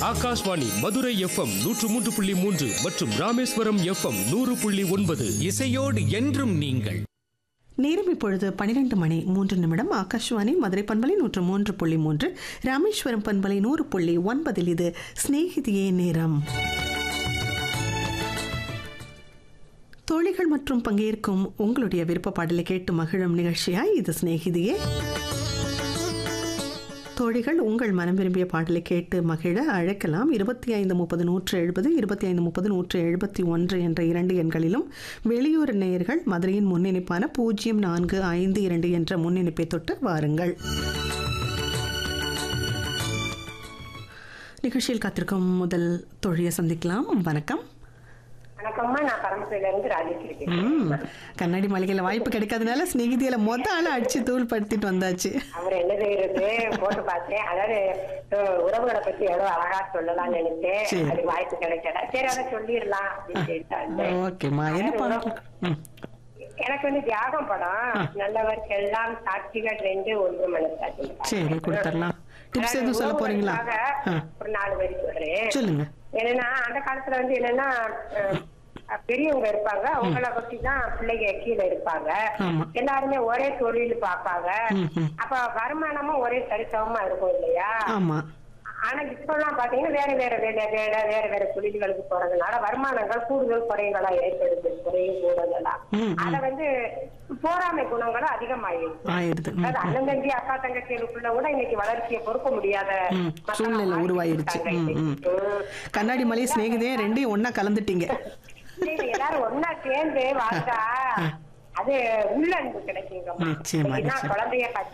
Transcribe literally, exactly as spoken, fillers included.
Akashvani Madurai FM நூற்று மூன்று புள்ளி மூன்று மற்றும் ராமேஸ்வரம் எஃப்எம் நூறு புள்ளி ஒன்பது. இசையோடு என்றும் நீங்கள். நேரம் இப்பொழுது பனிரெண்டு மணி மூன்று நிமிடம். ஆகாஷ்வாணி மதுரை பண்பலை நூற்று மூன்று புள்ளி மூன்று, ராமேஸ்வரம் பண்பலை நூறு புள்ளி ஒன்பதில் இது சிநேகிதியே நேரம். தோழிகள் மற்றும் பங்கேற்கும் உங்களுடைய விருப்ப பாடலை கேட்டு மகிழும் நிகழ்ச்சியாய் இது சிநேகிதியே. தோழிகள் உங்கள் மனம் விரும்பிய பாடலை கேட்டு மகிழ அழைக்கலாம். இருபத்தி ஐந்து முப்பது நூற்று எழுபது இருபத்தி ஐந்து முப்பது நூற்று எழுபத்தி ஒன்று என்ற இரண்டு எண்களிலும், வெளியூர் நேயர்கள் மதுரையின் முன்னிணைப்பான பூஜ்ஜியம் நான்கு ஐந்து இரண்டு என்ற முன்னிணைப்பை தொட்டு வாருங்கள். நிகழ்ச்சியில் காத்திருக்கும் முதல் தோழியை சந்திக்கலாம். வணக்கம். வணக்கம்மா, நான் பரமக்குடியில இருந்து ராஜேஸ்வரி பேசுறேன். கண்ணாடி மாளிகையில வாய்ப்பு கிடைக்காதனால ஸ்நேகிதியில மொத்த ஆள அடிச்சு தூள் படுத்திட்டு வந்தாச்சு. அவர் என்ன செய்யறது போட்டு பார்த்தேன். அதாவது உறவுகளை பத்தி எவ்வளவு அழகா சொல்லலாம்னு நினைச்சேன். அது வாய்ப்பு கிடைக்கல. சரி, அதை சொல்லிடலாம் அப்படின்னு. ஓகேமா, என்ன பாடம்? எனக்கு வந்து தியாகம் படம், நல்லவருக்கு எல்லாம் சாட்சிகள் ரெண்டு ஒன்று மனசாட்சி. சரி, கொடுத்துடலாம். டிப்ஸ் எதுவும் சொல்ல போறீங்களா? ஒரு நாலு வரி சொல்றேன். சொல்லுங்க. என்னன்னா, அந்த காலத்துல வந்து என்னன்னா, பெரியவங்க இருப்பாங்க, அவங்கள பத்தி தான் பிள்ளைங்க கீழே இருப்பாங்க. எல்லாருமே ஒரே தொழில் பார்ப்பாங்க. அப்ப வருமானமும் ஒரே சரிசமமா இருக்கும் இல்லையா? ஆனா இப்ப எல்லாம் பாத்தீங்கன்னா வேற வேற வேலை வேலை வேற வேற தொழில்களுக்கு போறதுனால வருமானங்கள் கூடுதல் குறைகளா ஏற்படுது. குறையும் கூடுதலா அத வந்து போராமை குணங்களும் அதிகமாயிடுது. அதாவது அண்ணன் தங்கி அக்கா தங்கச்சிகளுக்குள்ள கூட இன்னைக்கு வளர்ச்சியை பொறுக்க முடியாத சூழ்நிலை உருவாயிருச்சு. கண்ணாடி மலை சிநேகிதே ரெண்டையும் ஒன்னா கலந்துட்டீங்க. எல்லாரும் ஒன்னா சேர்ந்து வாழ்ந்தா அது உள்ளன்பு கிடைக்குங்க. குழந்தைய